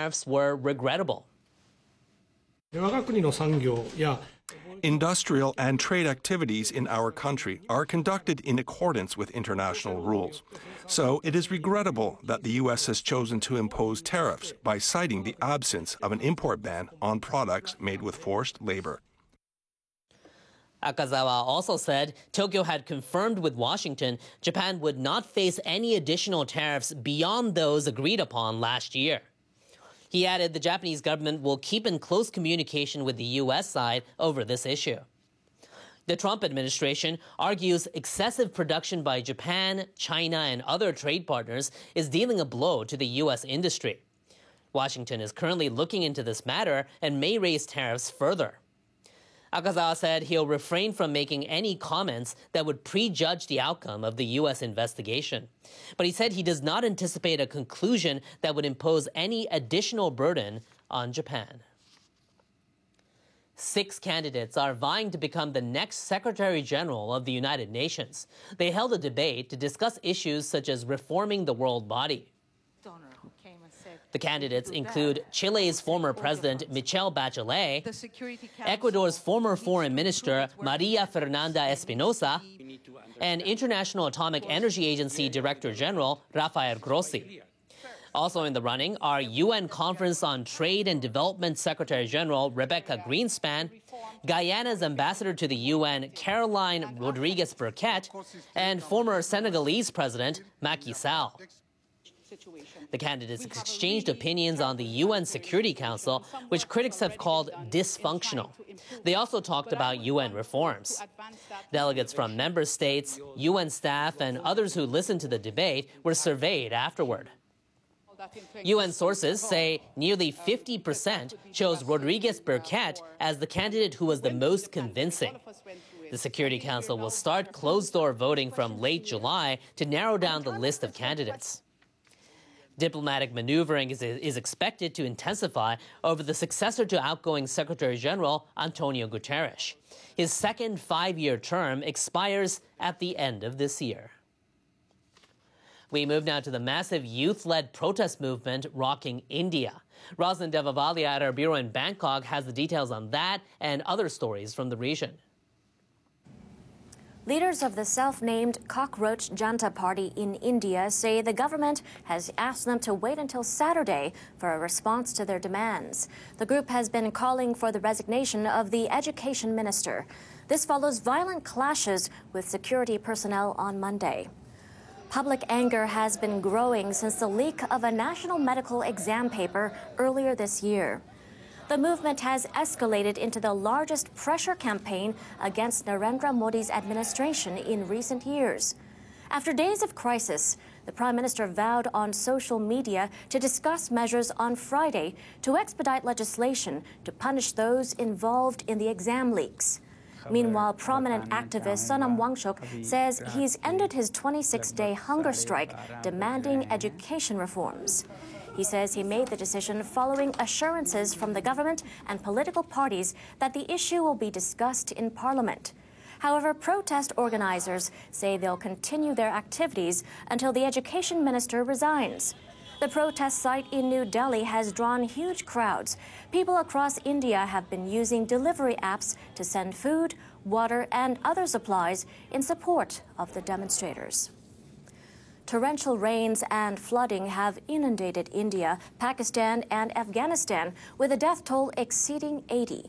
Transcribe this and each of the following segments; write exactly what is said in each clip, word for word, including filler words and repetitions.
tariffs were regrettable. Industrial and trade activities in our country are conducted in accordance with international rules. So it is regrettable that the U S has chosen to impose tariffs by citing the absence of an import ban on products made with forced labor. Akazawa also said Tokyo had confirmed with Washington Japan would not face any additional tariffs beyond those agreed upon last year. He added the Japanese government will keep in close communication with the U S side over this issue. The Trump administration argues excessive production by Japan, China, and other trade partners is dealing a blow to the U S industry. Washington is currently looking into this matter and may raise tariffs further. Akazawa said he'll refrain from making any comments that would prejudge the outcome of the U S investigation. But he said he does not anticipate a conclusion that would impose any additional burden on Japan. Six candidates are vying to become the next Secretary General of the United Nations. They held a debate to discuss issues such as reforming the world body. The candidates include Chile's former president Michelle Bachelet, Ecuador's former foreign minister Maria Fernanda Espinosa, and International Atomic Energy Agency Director General Rafael Grossi. Also in the running are U N Conference on Trade and Development Secretary General Rebecca Greenspan, Guyana's ambassador to the U N Caroline Rodriguez Burkett, and former Senegalese president Macky Sall. The candidates exchanged opinions on the U N Security Council, which critics have called dysfunctional. They also talked about U N reforms. Delegates from member states, U N staff, and others who listened to the debate were surveyed afterward. U N sources say nearly fifty percent chose Rodriguez Burkett as the candidate who was the most convincing. The Security Council will start closed-door voting from late July to narrow down the list of candidates. Diplomatic maneuvering is, is expected to intensify over the successor to outgoing Secretary General Antonio Guterres. His second five-year term expires at the end of this year. We move now to the massive youth-led protest movement rocking India. Roslyn Devavalia at our bureau in Bangkok has the details on that and other stories from the region. Leaders of the self-named Cockroach Janta Party in India say the government has asked them to wait until Saturday for a response to their demands. The group has been calling for the resignation of the education minister. This follows violent clashes with security personnel on Monday. Public anger has been growing since the leak of a national medical exam paper earlier this year. The movement has escalated into the largest pressure campaign against Narendra Modi's administration in recent years. After days of crisis, the Prime Minister vowed on social media to discuss measures on Friday to expedite legislation to punish those involved in the exam leaks. Meanwhile, prominent activist Sonam Wangchuk says he's ended his twenty-six day hunger strike demanding education reforms. He says he made the decision following assurances from the government and political parties that the issue will be discussed in Parliament. However, protest organizers say they'll continue their activities until the education minister resigns. The protest site in New Delhi has drawn huge crowds. People across India have been using delivery apps to send food, water, and other supplies in support of the demonstrators. Torrential rains and flooding have inundated India, Pakistan, and Afghanistan, with a death toll exceeding eighty.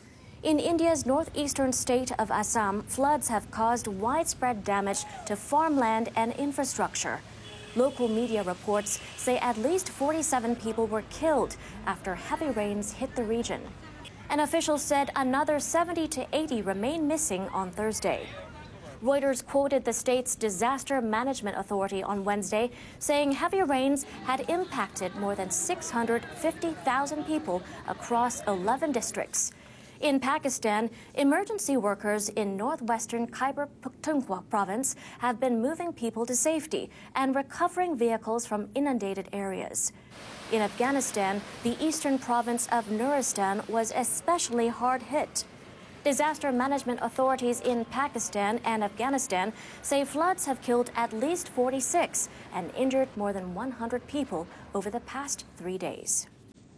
In India's northeastern state of Assam, floods have caused widespread damage to farmland and infrastructure. Local media reports say at least forty-seven people were killed after heavy rains hit the region. An official said another seventy to eighty remain missing on Thursday. Reuters quoted the state's Disaster Management Authority on Wednesday, saying heavy rains had impacted more than six hundred fifty thousand people across eleven districts. In Pakistan, emergency workers in northwestern Khyber Pakhtunkhwa province have been moving people to safety and recovering vehicles from inundated areas. In Afghanistan, the eastern province of Nuristan was especially hard hit. Disaster management authorities in Pakistan and Afghanistan say floods have killed at least forty-six and injured more than one hundred people over the past three days.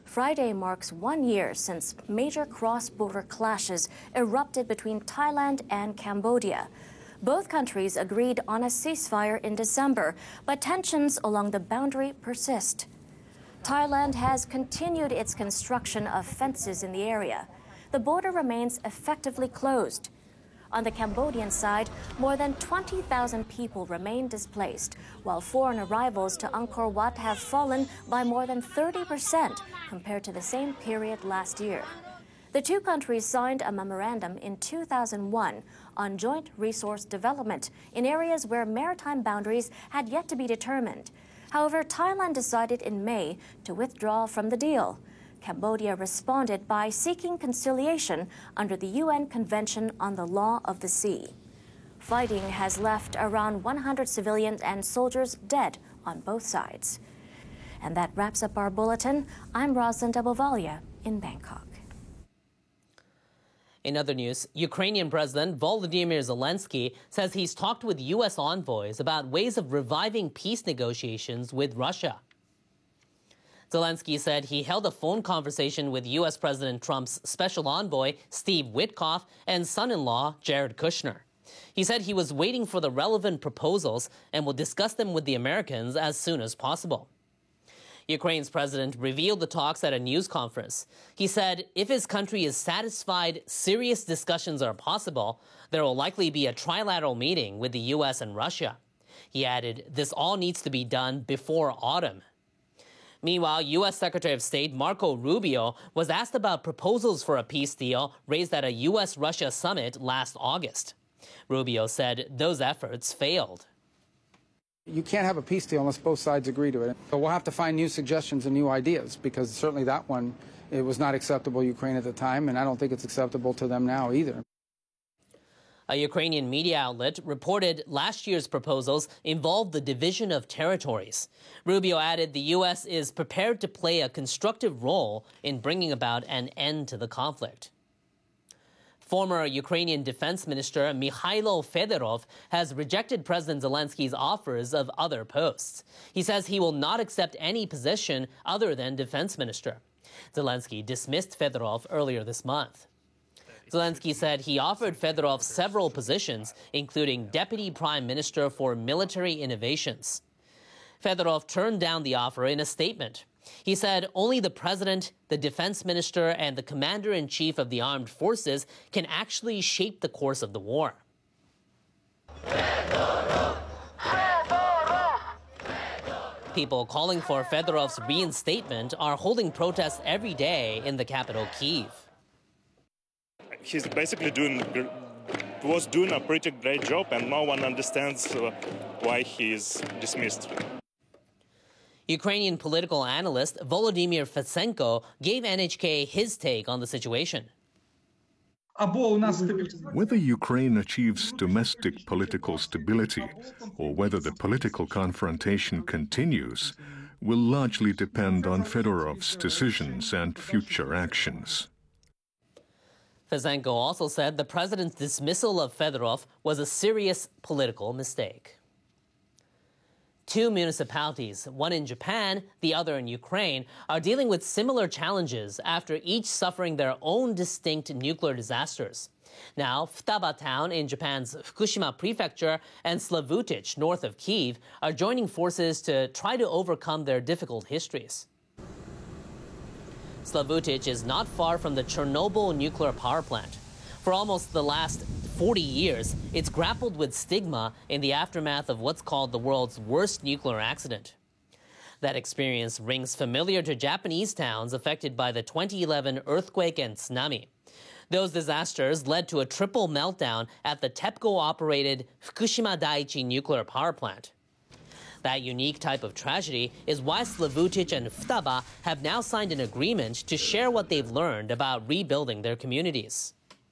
Friday marks one year since major cross-border clashes erupted between Thailand and Cambodia. Both countries agreed on a ceasefire in December, but tensions along the boundary persist. Thailand has continued its construction of fences in the area. The border remains effectively closed. On the Cambodian side, more than twenty thousand people remain displaced, while foreign arrivals to Angkor Wat have fallen by more than thirty percent compared to the same period last year. The two countries signed a memorandum in two thousand one on joint resource development in areas where maritime boundaries had yet to be determined. However, Thailand decided in May to withdraw from the deal. Cambodia responded by seeking conciliation under the U N Convention on the Law of the Sea. Fighting has left around one hundred civilians and soldiers dead on both sides. And that wraps up our bulletin. I'm Rosalind Dobovalia in Bangkok. In other news, Ukrainian President Volodymyr Zelensky says he's talked with U S envoys about ways of reviving peace negotiations with Russia. Zelensky said he held a phone conversation with U S President Trump's special envoy, Steve Witkoff, and son-in-law, Jared Kushner. He said he was waiting for the relevant proposals and will discuss them with the Americans as soon as possible. Ukraine's president revealed the talks at a news conference. He said if his country is satisfied serious discussions are possible, there will likely be a trilateral meeting with the U S and Russia. He added, this all needs to be done before autumn. Meanwhile, U S Secretary of State Marco Rubio was asked about proposals for a peace deal raised at a U S Russia summit last August. Rubio said those efforts failed. You can't have a peace deal unless both sides agree to it. But we'll have to find new suggestions and new ideas, because certainly that one, it was not acceptable to Ukraine at the time, and I don't think it's acceptable to them now either. A Ukrainian media outlet reported last year's proposals involved the division of territories. Rubio added the U S is prepared to play a constructive role in bringing about an end to the conflict. Former Ukrainian Defense Minister Mikhailo Fedorov has rejected President Zelensky's offers of other posts. He says he will not accept any position other than defense minister. Zelensky dismissed Fedorov earlier this month. Zelensky said he offered Fedorov several positions, including Deputy Prime Minister for Military Innovations. Fedorov turned down the offer in a statement. He said only the president, the defense minister, and the commander-in-chief of the armed forces can actually shape the course of the war. Fedorov! Fedorov! People calling for Fedorov's reinstatement are holding protests every day in the capital, Kyiv. He's basically doing was doing a pretty great job, and no one understands uh, why he is dismissed. Ukrainian political analyst Volodymyr Fesenko gave N H K his take on the situation. Whether Ukraine achieves domestic political stability or whether the political confrontation continues will largely depend on Fedorov's decisions and future actions. Fesenko also said the president's dismissal of Fedorov was a serious political mistake. Two municipalities, one in Japan, the other in Ukraine, are dealing with similar challenges after each suffering their own distinct nuclear disasters. Now, Futaba town in Japan's Fukushima prefecture and Slavutich, north of Kyiv, are joining forces to try to overcome their difficult histories. Slavutich is not far from the Chernobyl nuclear power plant. For almost the last forty years, it's grappled with stigma in the aftermath of what's called the world's worst nuclear accident. That experience rings familiar to Japanese towns affected by the twenty eleven earthquake and tsunami. Those disasters led to a triple meltdown at the TEPCO-operated Fukushima Daiichi nuclear power plant. That unique type of tragedy is why Slavutich and Futaba have now signed an agreement to share what they've learned about rebuilding their communities.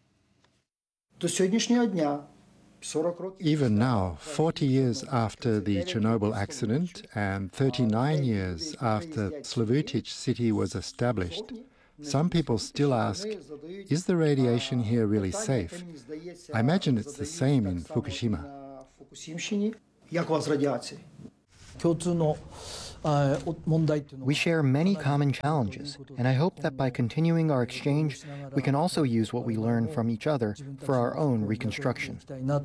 Even now, forty years after the Chernobyl accident and thirty-nine years after Slavutich city was established, some people still ask, is the radiation here really safe? I imagine it's the same in Fukushima. We share many common challenges, and I hope that by continuing our exchange, we can also use what we learn from each other for our own reconstruction.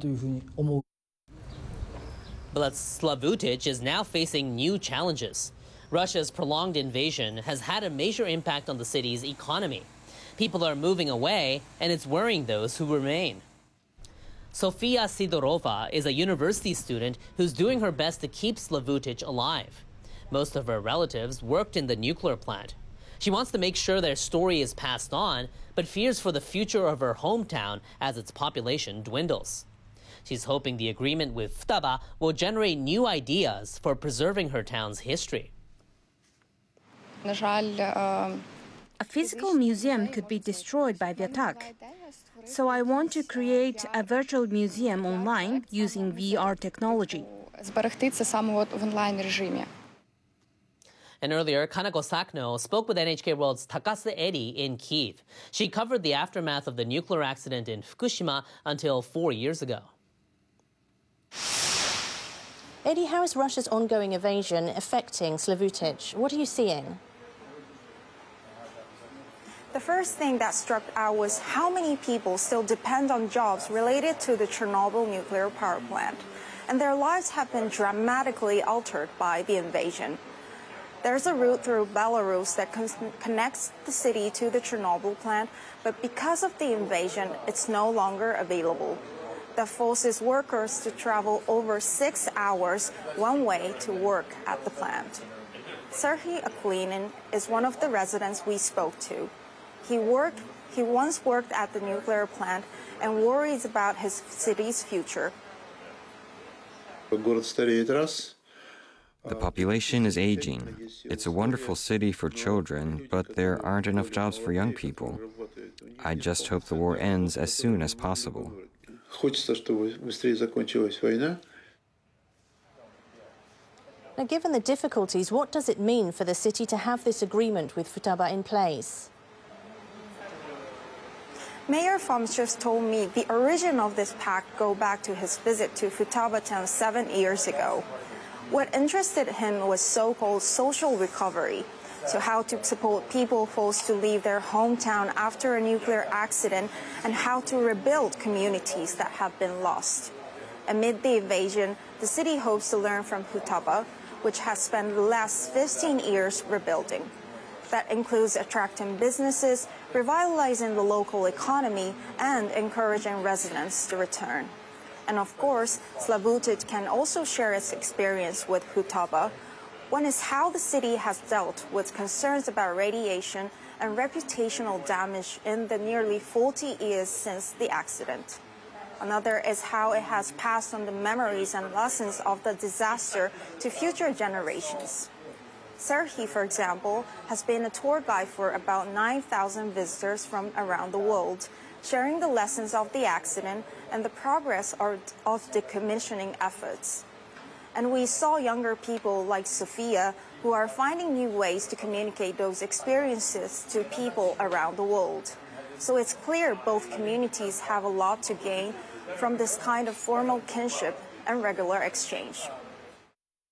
But Slavutic is now facing new challenges. Russia's prolonged invasion has had a major impact on the city's economy. People are moving away, and it's worrying those who remain. Sofia Sidorova is a university student who's doing her best to keep Slavutic alive. Most of her relatives worked in the nuclear plant. She wants to make sure their story is passed on, but fears for the future of her hometown as its population dwindles. She's hoping the agreement with Vtava will generate new ideas for preserving her town's history. A physical museum could be destroyed by the attack. So I want to create a virtual museum online using V R technology. And earlier, Kanako Sakno spoke with N H K World's Takase Eri in Kyiv. She covered the aftermath of the nuclear accident in Fukushima until four years ago. Eri, how is Russia's ongoing invasion affecting Slavutic? What are you seeing? The first thing that struck out was how many people still depend on jobs related to the Chernobyl nuclear power plant, and their lives have been dramatically altered by the invasion. There's a route through Belarus that con connects the city to the Chernobyl plant, but because of the invasion, it's no longer available. That forces workers to travel over six hours one way to work at the plant. Serhiy Aklinin is one of the residents we spoke to. He worked, he once worked at the nuclear plant and worries about his city's future. The population is aging. It's a wonderful city for children, but there aren't enough jobs for young people. I just hope the war ends as soon as possible. Now, given the difficulties, what does it mean for the city to have this agreement with Vtava in place? Mayor Fomchev told me the origin of this pact go back to his visit to Vtava town seven years ago. What interested him was so-called social recovery, so how to support people forced to leave their hometown after a nuclear accident and how to rebuild communities that have been lost. Amid the invasion, the city hopes to learn from Vtava, which has spent the last fifteen years rebuilding. That includes attracting businesses, revitalizing the local economy, and encouraging residents to return. And of course, Slavutic can also share its experience with Vtava. One is how the city has dealt with concerns about radiation and reputational damage in the nearly forty years since the accident. Another is how it has passed on the memories and lessons of the disaster to future generations. Serhiy, for example, has been a tour guide for about nine thousand visitors from around the world, sharing the lessons of the accident and the progress of decommissioning efforts. And we saw younger people like Sofia who are finding new ways to communicate those experiences to people around the world. So it's clear both communities have a lot to gain from this kind of formal kinship and regular exchange.